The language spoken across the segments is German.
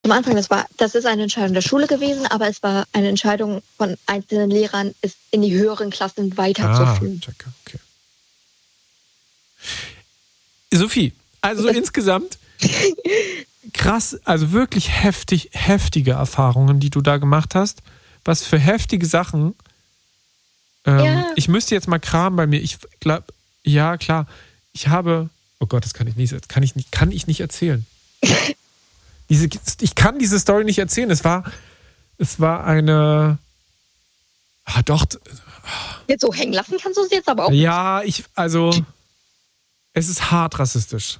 Am Anfang, das ist eine Entscheidung der Schule gewesen, aber es war eine Entscheidung von einzelnen Lehrern, es in die höheren Klassen weiterzuführen. Okay. Sophie, also insgesamt krass, also wirklich heftige Erfahrungen, die du da gemacht hast. Was für heftige Sachen. Ich müsste jetzt mal kramen bei mir. Ich glaube, ja klar, ich habe, oh Gott, das kann ich nicht erzählen. Ich kann diese Story nicht erzählen. Es war eine. Doch. Jetzt so hängen lassen kannst du es jetzt aber auch. Ja, es ist hart rassistisch.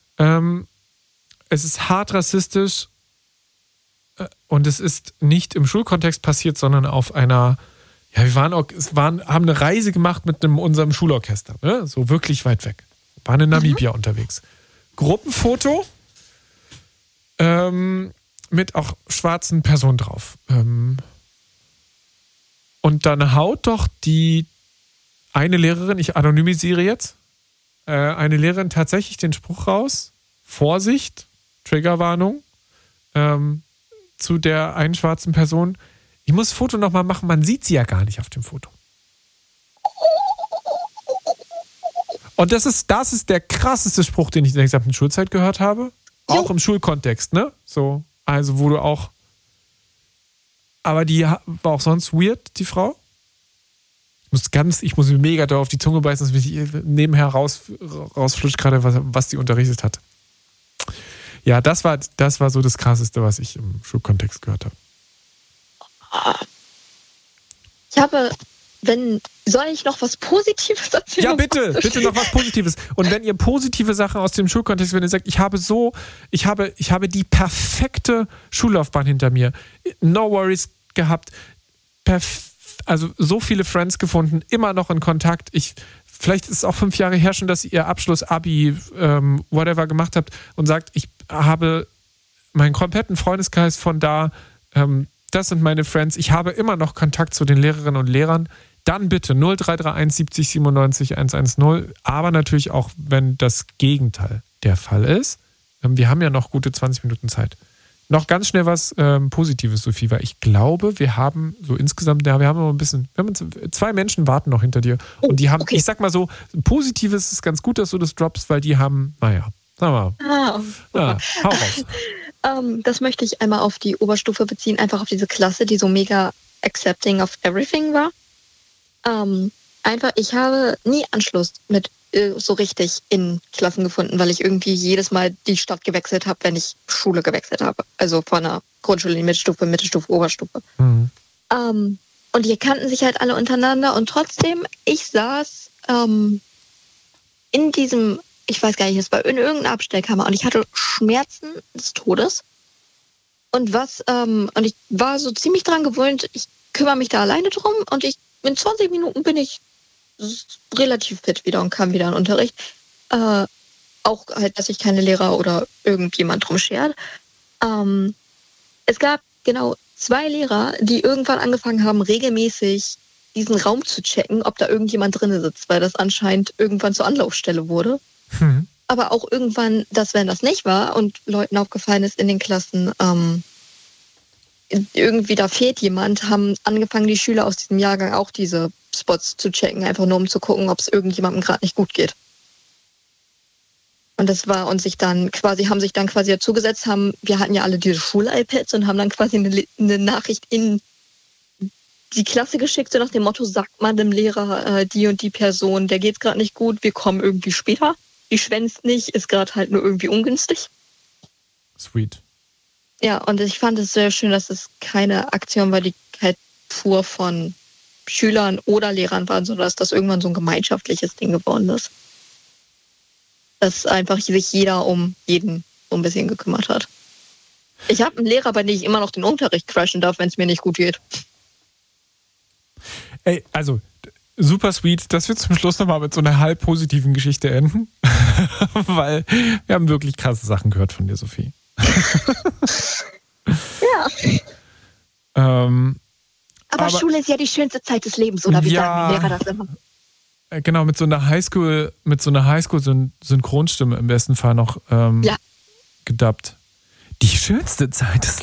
Es ist hart rassistisch und es ist nicht im Schulkontext passiert, sondern auf einer. Ja, haben eine Reise gemacht mit unserem Schulorchester, ne? So wirklich weit weg. Waren in Namibia unterwegs. Gruppenfoto. Mit auch schwarzen Personen drauf. Und dann haut doch die eine Lehrerin, ich anonymisiere jetzt, eine Lehrerin tatsächlich den Spruch raus, Vorsicht, Triggerwarnung, zu der einen schwarzen Person. Ich muss das Foto nochmal machen, man sieht sie ja gar nicht auf dem Foto. Und das ist der krasseste Spruch, den ich in der gesamten Schulzeit gehört habe. Auch im Schulkontext, ne? So, also wo du auch. Aber die war auch sonst weird, die Frau. Ich muss mir mega da auf die Zunge beißen, dass mich nebenher rausflutscht gerade, was die unterrichtet hat. Ja, das war so das Krasseste, was ich im Schulkontext gehört habe. Soll ich noch was Positives erzählen? Ja, bitte noch was Positives. Und wenn ihr positive Sachen aus dem Schulkontext, wenn ihr sagt, ich habe die perfekte Schullaufbahn hinter mir, no worries gehabt, also so viele Friends gefunden, immer noch in Kontakt. Vielleicht ist es auch 5 Jahre her schon, dass ihr Abschluss, Abi, whatever gemacht habt und sagt, ich habe meinen kompletten Freundeskreis von da, das sind meine Friends, ich habe immer noch Kontakt zu den Lehrerinnen und Lehrern. Dann bitte 0331 70 97 110, aber natürlich auch, wenn das Gegenteil der Fall ist. Wir haben ja noch gute 20 Minuten Zeit. Noch ganz schnell was Positives, Sophie, weil ich glaube, wir haben so insgesamt, ja, wir haben noch ein bisschen, 2 Menschen warten noch hinter dir und die haben, okay. Ich sag mal so, Positives ist ganz gut, dass du das droppst, weil die haben, naja, sag mal, hau raus. Das möchte ich einmal auf die Oberstufe beziehen, einfach auf diese Klasse, die so mega accepting of everything war. Ich habe nie Anschluss mit so richtig in Klassen gefunden, weil ich irgendwie jedes Mal die Stadt gewechselt habe, wenn ich Schule gewechselt habe. Also von der Grundschule in die Mittelstufe, Oberstufe. Mhm. Und die kannten sich halt alle untereinander und trotzdem, ich saß in diesem, ich weiß gar nicht, es war in irgendeiner Abstellkammer und ich hatte Schmerzen des Todes. Und ich war so ziemlich dran gewöhnt, ich kümmere mich da alleine drum und in 20 Minuten bin ich relativ fit wieder und kam wieder in den Unterricht. Auch halt, dass sich keine Lehrer oder irgendjemand drum schert. Es gab genau 2 Lehrer, die irgendwann angefangen haben, regelmäßig diesen Raum zu checken, ob da irgendjemand drin sitzt, weil das anscheinend irgendwann zur Anlaufstelle wurde. Mhm. Aber auch irgendwann, dass wenn das nicht war und Leuten aufgefallen ist in den Klassen, irgendwie da fehlt jemand, haben angefangen, die Schüler aus diesem Jahrgang auch diese Spots zu checken, einfach nur um zu gucken, ob es irgendjemandem gerade nicht gut geht. Und das war, und haben sich dann quasi dazugesetzt, wir hatten ja alle diese Schul-iPads und haben dann quasi eine Nachricht in die Klasse geschickt, so nach dem Motto, sagt man dem Lehrer, die und die Person, der geht's gerade nicht gut, wir kommen irgendwie später. Die schwänzt nicht, ist gerade halt nur irgendwie ungünstig. Sweet. Ja, und ich fand es sehr schön, dass es keine Aktion war, die halt pur von Schülern oder Lehrern waren, sondern dass das irgendwann so ein gemeinschaftliches Ding geworden ist. Dass einfach sich jeder um jeden so ein bisschen gekümmert hat. Ich habe einen Lehrer, bei dem ich immer noch den Unterricht crashen darf, wenn es mir nicht gut geht. Ey, also super sweet, dass wir zum Schluss nochmal mit so einer halb positiven Geschichte enden. Weil wir haben wirklich krasse Sachen gehört von dir, Sophie. Ja. Aber Schule ist ja die schönste Zeit des Lebens, oder wie sagen die Lehrer das immer? Genau, mit so einer Highschool-Synchronstimme im besten Fall noch gedubbt. Die schönste Zeit des